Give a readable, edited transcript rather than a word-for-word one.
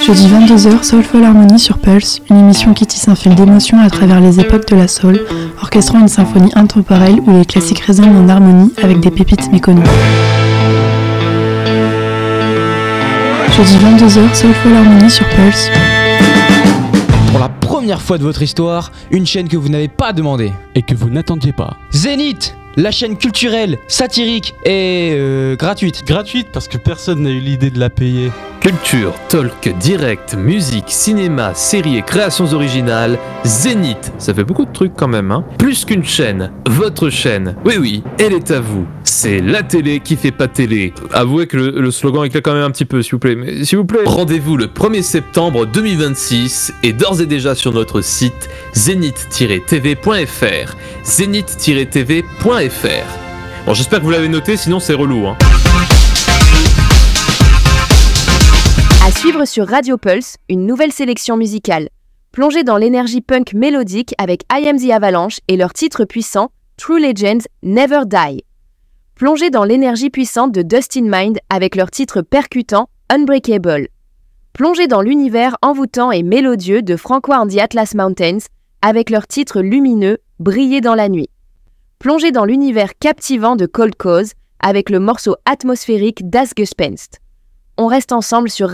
Jeudi 22h, Soulful Harmony sur Pulse, une émission qui tisse un fil d'émotion à travers les époques de la soul, orchestrant une symphonie intemporelle où les classiques résonnent en harmonie avec des pépites méconnues. Jeudi 22h, Soulful Harmony sur Pulse. Pour la première fois de votre histoire, une chaîne que vous n'avez pas demandé. Et que vous n'attendiez pas. Zénith, la chaîne culturelle, satirique et gratuite. Gratuite parce que personne n'a eu l'idée de la payer. Culture, talk, direct, musique, cinéma, séries et créations originales, Zénith, ça fait beaucoup de trucs quand même, hein. Plus qu'une chaîne, votre chaîne, oui, elle est à vous. C'est la télé qui fait pas télé. Avouez que le slogan éclate quand même un petit peu, s'il vous plaît. Mais s'il vous plaît, rendez-vous le 1er septembre 2026 et d'ores et déjà sur notre site zénith-tv.fr. Zénith-tv.fr. Bon, j'espère que vous l'avez noté, sinon c'est relou, hein. À suivre sur Radio Pulse, une nouvelle sélection musicale. Plongez dans l'énergie punk mélodique avec I Am The Avalanche et leur titre puissant True Legends Never Die. Plongez dans l'énergie puissante de Dust in Mind avec leur titre percutant Unbreakable. Plongez dans l'univers envoûtant et mélodieux de Franco and the Atlas Mountains avec leur titre lumineux Briller dans la nuit. Plongez dans l'univers captivant de Cold Cause avec le morceau atmosphérique Das Gespenst. On reste ensemble sur